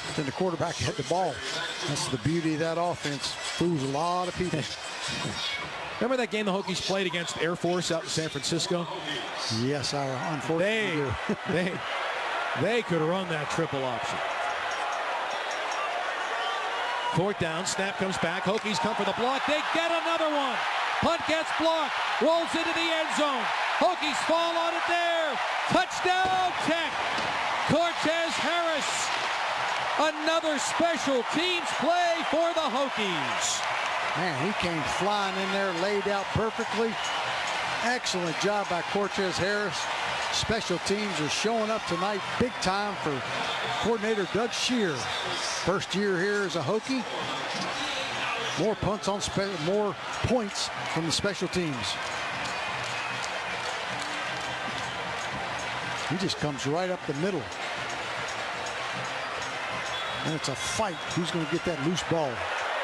then the quarterback had the ball. That's the beauty of that offense. Fools a lot of people. Remember that game the Hokies played against Air Force out in San Francisco? Yes, I unfortunately do. They could run that triple option. 4th down, snap comes back. Hokies come for the block. They get another one. Punt gets blocked. Rolls into the end zone. Hokies fall on it there. Touchdown, Tech. Cortez Harris. Another special teams play for the Hokies. Man, he came flying in there, laid out perfectly. Excellent job by Cortez Harris. Special teams are showing up tonight big time for coordinator Doug Shear. First year here as a Hokie. More punts on more points from the special teams. He just comes right up the middle. And it's a fight. Who's going to get that loose ball?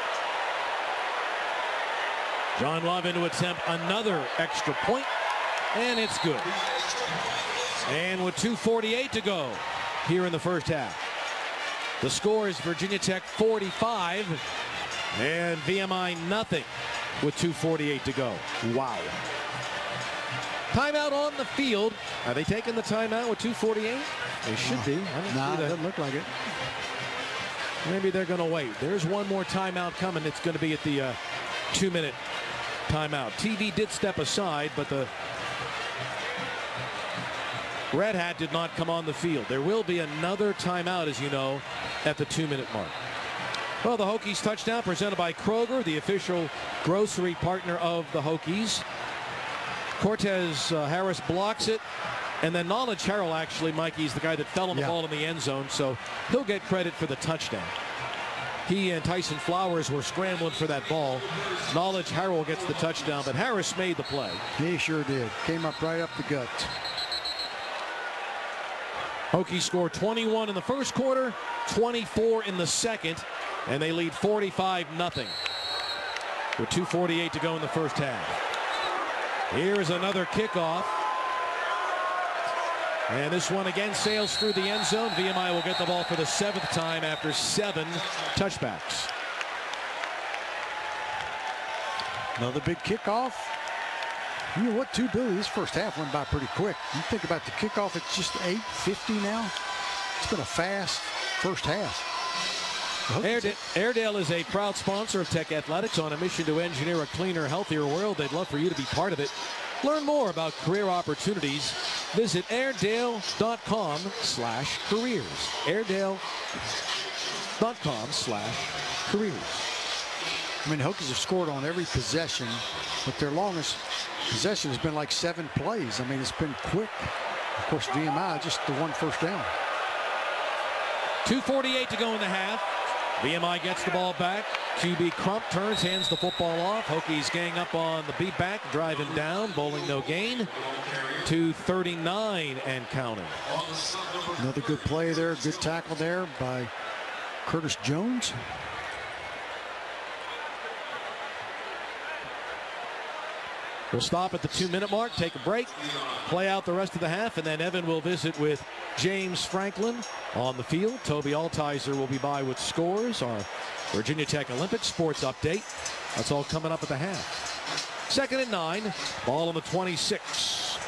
John Love in to attempt another extra point, and it's good. And with 2:48 to go here in the first half. The score is Virginia Tech 45 and VMI nothing with 2:48 to go. Wow. Timeout on the field. Are they taking the timeout with 2:48? They should be. No, it doesn't look like it. Maybe they're going to wait. There's one more timeout coming. It's going to be at the 2-minute timeout. TV did step aside, but the Red Hat did not come on the field. There will be another timeout, as you know, at the 2-minute mark. Well, the Hokies touchdown presented by Kroger, the official grocery partner of the Hokies. Cortez Harris blocks it. And then Knowledge Harrell, actually, Mikey's the guy that fell on the ball in the end zone, so he'll get credit for the touchdown. He and Tyson Flowers were scrambling for that ball. Knowledge Harrell gets the touchdown, but Harris made the play. He sure did. Came up right up the gut. Hokies scored 21 in the first quarter, 24 in the second, and they lead 45-0 with 2:48 to go in the first half. Here's another kickoff. And this one again sails through the end zone. VMI will get the ball for the 7th time after 7 touchbacks. Another big kickoff. You know what, too, Billy? This first half went by pretty quick. You think about the kickoff, it's just 8:50 now. It's been a fast first half. Airedale is a proud sponsor of Tech Athletics, on a mission to engineer a cleaner, healthier world. They'd love for you to be part of it. Learn more about career opportunities. Visit airedale.com/careers. Airedale.com/careers. I mean, Hokies have scored on every possession, but their longest possession has been like 7 plays. I mean, it's been quick. Of course, VMI, just the 1 first down. 2:48 to go in the half. VMI gets the ball back. QB Crump turns, hands the football off. Hokies gang up on the beat back, drive him down, bowling no gain. 2:39 and counting. Another good play there, good tackle there by Curtis Jones. We'll stop at the 2-minute mark, take a break, play out the rest of the half, and then Evan will visit with James Franklin on the field. Toby Altizer will be by with scores, our Virginia Tech Olympic sports update. That's all coming up at the half. 2nd and 9, ball on the 26.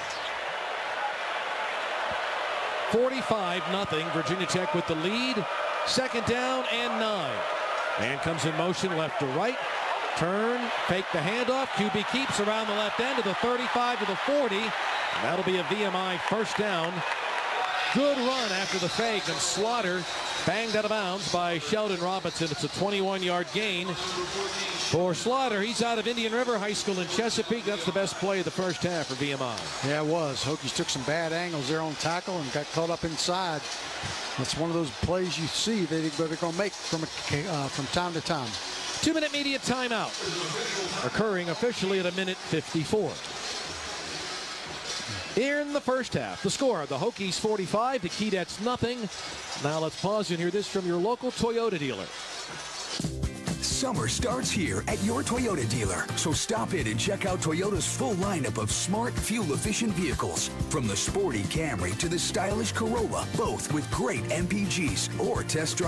45-0, Virginia Tech with the lead. 2nd down and 9. Man comes in motion left to right. Turn, fake the handoff. QB keeps around the left end to the 35 to the 40. And that'll be a VMI first down. Good run after the fake, and Slaughter banged out of bounds by Sheldon Robinson. It's a 21-yard gain for Slaughter. He's out of Indian River High School in Chesapeake. That's the best play of the first half for VMI. Yeah, it was. Hokies took some bad angles there on tackle and got caught up inside. That's one of those plays you see that they're going to make from time to time. 2-minute media timeout occurring officially at 1:54. Here in the first half, the score, the Hokies 45, the Keydets nothing. Now let's pause and hear this from your local Toyota dealer. Summer starts here at your Toyota dealer, so stop in and check out Toyota's full lineup of smart, fuel-efficient vehicles. From the sporty Camry to the stylish Corolla, both with great MPGs, or test drive